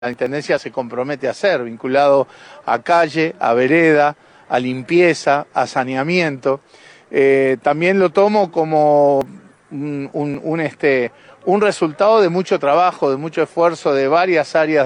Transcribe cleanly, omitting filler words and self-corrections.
la Intendencia se compromete a hacer, vinculado a calle, a vereda, a limpieza, a saneamiento. También lo tomo como un resultado de mucho trabajo, de mucho esfuerzo de varias áreas